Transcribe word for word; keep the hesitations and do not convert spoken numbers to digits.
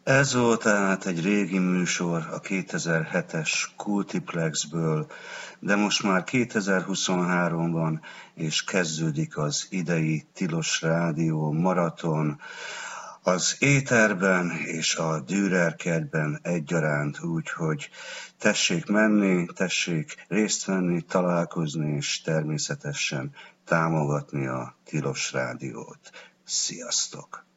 Ez volt tehát egy régi műsor a kétezer-hetes Kultiplexből, de most már kétezer-huszonhárom van, és kezdődik az idei Tilos Rádió maraton, az éterben és a Dürerkertben egyaránt, úgyhogy tessék menni, tessék részt venni, találkozni, és természetesen támogatni a Tilos Rádiót. Sziasztok!